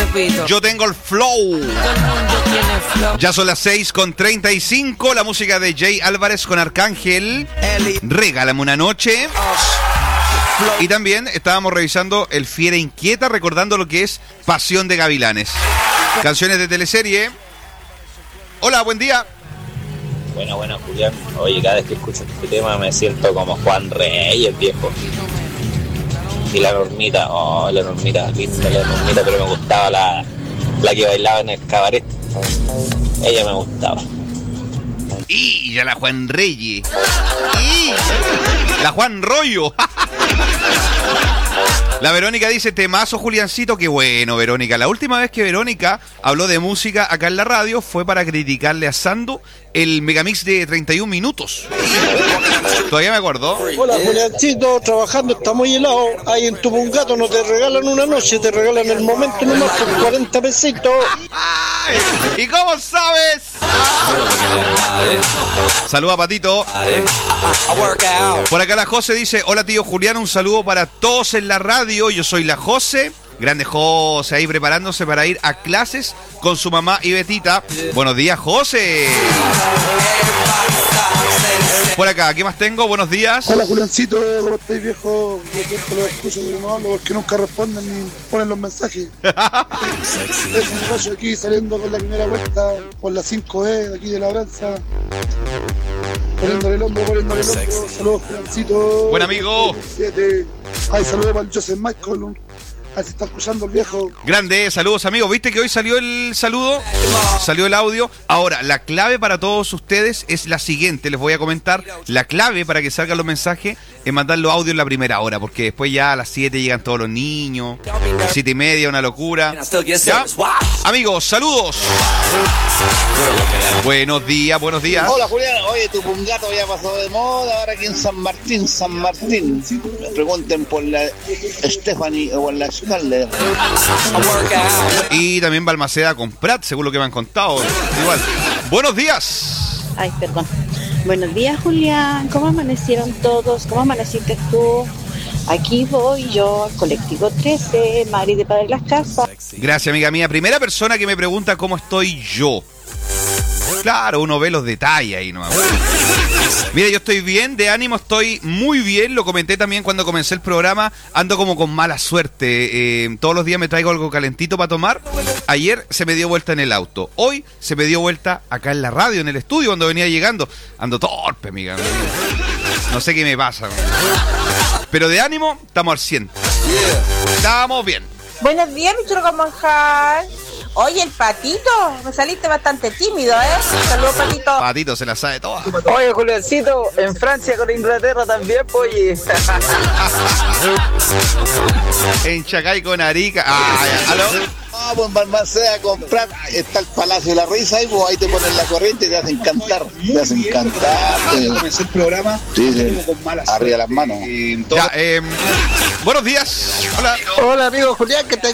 papito. Yo tengo el flow. Todo el mundo tiene flow. Ya son las 6:35. La música de Jay Álvarez con Arcángel. Regálame una noche. Y también estábamos revisando el Fiera Inquieta, recordando lo que es Pasión de Gavilanes. Canciones de teleserie. Hola, buen día. Bueno, Julián. Oye, cada vez que escucho este tema me siento como Juan Reyes, viejo. Y la normita, linda la normita, pero me gustaba la que bailaba en el cabaret. Ella me gustaba. Y ya la Juan Reyes. Y la Juan Rollo. La Verónica dice, temazo Juliancito, qué bueno Verónica. La última vez que Verónica habló de música acá en la radio fue para criticarle a Sando el megamix de 31 minutos. Todavía me acuerdo. Hola Juliancito, trabajando está muy helado. Ahí en Tupungato no te regalan una noche, te regalan el momento nomás por 40 pesitos. ¿Y cómo sabes? Saluda Patito. Por acá la José dice, hola tío Julián, un saludo para todos en la radio. Yo soy la José. Grande José, ahí preparándose para ir a clases con su mamá y Betita. Buenos días, José. Por acá, ¿qué más tengo? Buenos días. Hola Juliancito, ¿cómo estáis viejo? Yo lo escucho, pero no hablo porque nunca responden ni ponen los mensajes. Es un rollo aquí saliendo con la primera vuelta por la 5E de aquí de la Branza. Poniéndole el hombro. Saludos Juliancito. Buen amigo. 7. Ay, saludos para el Joseph Michael. Ahí se está escuchando el viejo. Grande, saludos amigos. ¿Viste que hoy salió el saludo? Salió el audio. Ahora, la clave para todos ustedes es la siguiente. Les voy a comentar. La clave para que salgan los mensajes es mandar los audios en la primera hora. Porque después ya a las 7 llegan todos los niños. 7:30, una locura. ¿Ya? Amigos, saludos. Buenos días. Hola Julián, oye, tu pungato ya pasó de moda ahora aquí en San Martín. Me pregunten por la Stephanie o por la Scarlett. Y también Balmaceda con Prat, según lo que me han contado. Igual. Buenos días. Ay, perdón. Buenos días, Julián. ¿Cómo amanecieron todos? ¿Cómo amaneciste tú? Aquí voy yo, al colectivo 13, Mari de Padre Las Casas. Gracias, amiga mía. Primera persona que me pregunta cómo estoy yo. Claro, uno ve los detalles ahí, ¿no? Mira, yo estoy bien, de ánimo estoy muy bien. Lo comenté también cuando comencé el programa. Ando como con mala suerte. Todos los días me traigo algo calentito para tomar. Ayer se me dio vuelta en el auto. Hoy se me dio vuelta acá en la radio, en el estudio, cuando venía llegando. Ando torpe, amiga. No sé qué me pasa. Pero de ánimo, estamos al 100. Estamos bien. Buenos días, mi chulo con manjar. Oye, el Patito, me saliste bastante tímido, ¿eh? Saludos, Patito. Patito se la sabe toda. Oye, Juliancito, en Francia con Inglaterra también, pues, oye. En Chacay con Arica. ¿Aló? Vamos en Balmaceda a comprar, está el Palacio de la Risa y pues ahí te ponen la corriente y te hacen cantar. Comencé el programa. Sí. Arriba las manos. Ya, buenos días. Hola. Hola amigo Julián, que te